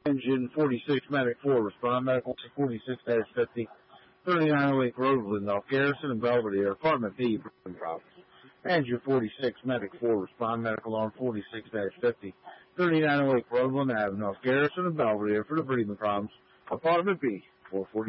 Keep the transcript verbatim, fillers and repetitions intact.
Engine forty-six, Medic four, respond. Medical forty-six fifty, thirty-nine oh eight Groveland, off Garrison and Belvedere, Apartment B, breathing problems. Engine forty-six, Medic four, respond. Medical arm forty-six fifty, thirty-nine oh eight Groveland Avenue, off Garrison and Belvedere for the breathing problems. Apartment B, four forty.